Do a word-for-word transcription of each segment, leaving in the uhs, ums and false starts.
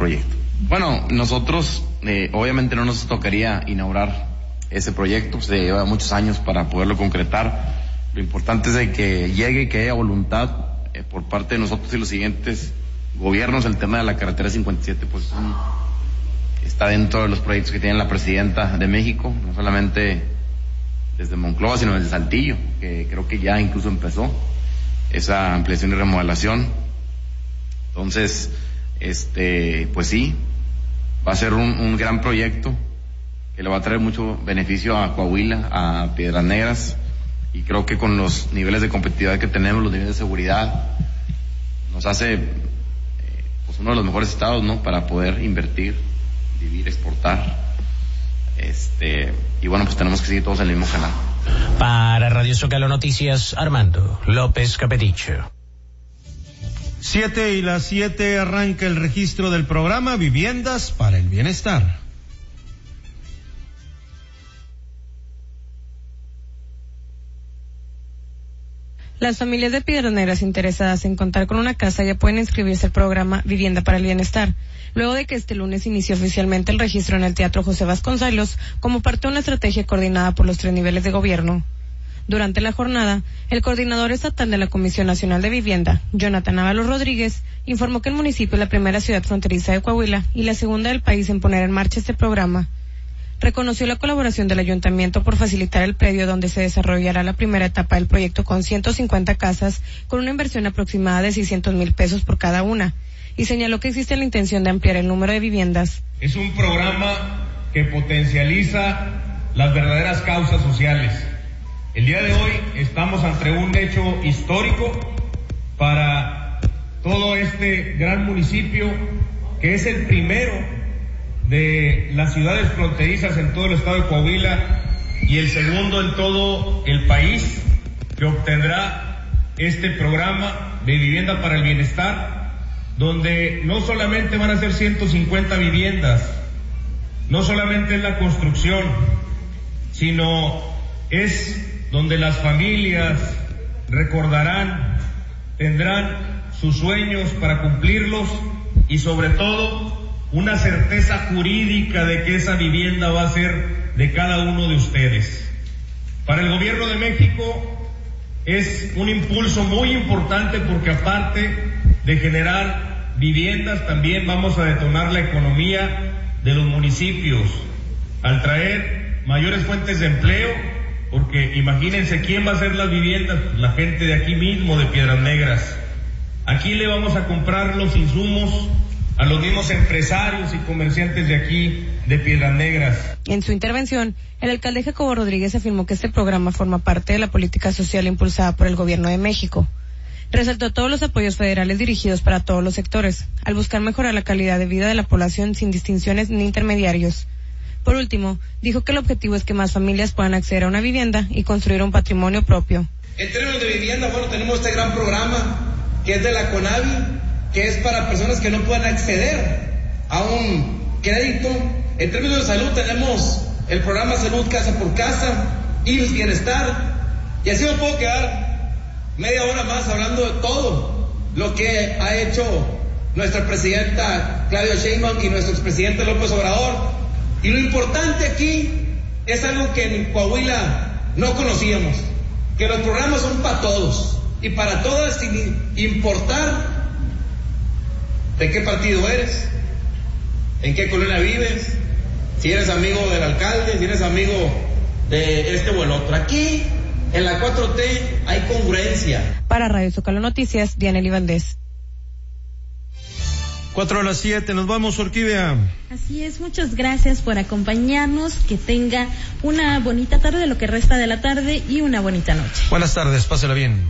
proyecto. Bueno, nosotros eh, obviamente no nos tocaría inaugurar ese proyecto, se lleva muchos años para poderlo concretar. Lo importante es de que llegue, que haya voluntad eh, por parte de nosotros y los siguientes gobiernos. El tema de la carretera cincuenta y siete pues es un, está dentro de los proyectos que tiene la presidenta de México, no solamente desde Monclova, sino desde Saltillo, que creo que ya incluso empezó esa ampliación y remodelación. Entonces, este, pues sí, va a ser un, un gran proyecto que le va a traer mucho beneficio a Coahuila, a Piedras Negras, y creo que con los niveles de competitividad que tenemos, los niveles de seguridad, nos hace eh, pues uno de los mejores estados, ¿no?, para poder invertir, vivir, exportar. Este, y bueno, pues tenemos que seguir todos en el mismo canal. Para Radio Zócalo Noticias, Armando López Capedicho. Siete y las siete arranca el registro del programa Viviendas para el Bienestar. Las familias de Piedras Negras interesadas en contar con una casa ya pueden inscribirse al programa Vivienda para el Bienestar, luego de que este lunes inició oficialmente el registro en el Teatro José Vasconcelos como parte de una estrategia coordinada por los tres niveles de gobierno. Durante la jornada, el coordinador estatal de la Comisión Nacional de Vivienda, Jonathan Ábalos Rodríguez, informó que el municipio es la primera ciudad fronteriza de Coahuila y la segunda del país en poner en marcha este programa. Reconoció la colaboración del ayuntamiento por facilitar el predio donde se desarrollará la primera etapa del proyecto con ciento cincuenta casas con una inversión aproximada de seiscientos mil pesos por cada una, y señaló que existe la intención de ampliar el número de viviendas. Es un programa que potencializa las verdaderas causas sociales. El día de hoy estamos ante un hecho histórico para todo este gran municipio, que es el primero de las ciudades fronterizas en todo el estado de Coahuila y el segundo en todo el país, que obtendrá este programa de Vivienda para el Bienestar, donde no solamente van a ser ciento cincuenta viviendas, no solamente es la construcción, sino es donde las familias recordarán, tendrán sus sueños para cumplirlos y sobre todo una certeza jurídica de que esa vivienda va a ser de cada uno de ustedes. Para el gobierno de México es un impulso muy importante porque aparte de generar viviendas, también vamos a detonar la economía de los municipios al traer mayores fuentes de empleo, porque imagínense quién va a hacer las viviendas, la gente de aquí mismo, de Piedras Negras. Aquí le vamos a comprar los insumos a los mismos empresarios y comerciantes de aquí, de Piedras Negras. En su intervención, el alcalde Jacobo Rodríguez afirmó que este programa forma parte de la política social impulsada por el gobierno de México. Resaltó todos los apoyos federales dirigidos para todos los sectores, al buscar mejorar la calidad de vida de la población sin distinciones ni intermediarios. Por último, dijo que el objetivo es que más familias puedan acceder a una vivienda y construir un patrimonio propio. En términos de vivienda, bueno, tenemos este gran programa que es de la CONAVI, que es para personas que no puedan acceder a un crédito. En términos de salud tenemos el programa Salud Casa por Casa, I M S S Bienestar, y así me puedo quedar media hora más hablando de todo lo que ha hecho nuestra presidenta Claudia Sheinbaum y nuestro expresidente López Obrador. Y lo importante aquí es algo que en Coahuila no conocíamos, que los programas son para todos y para todas, sin importar de qué partido eres, en qué colonia vives, si eres amigo del alcalde, si eres amigo de este o el otro. Aquí, en la cuatro T, hay congruencia. Para Radio Zócalo Noticias, Diana Valdés. Cuatro a las siete, nos vamos, Orquídea. Así es, muchas gracias por acompañarnos, que tenga una bonita tarde, de lo que resta de la tarde, y una bonita noche. Buenas tardes, pásela bien.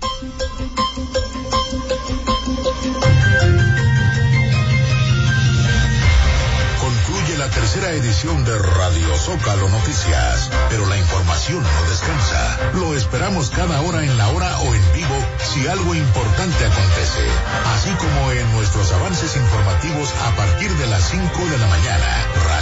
Concluye la tercera edición de Radio Zócalo Noticias, pero la información no descansa. Lo esperamos cada hora en la hora o en vivo si algo importante acontece, así como en nuestros avances informativos a partir de las cinco de la mañana.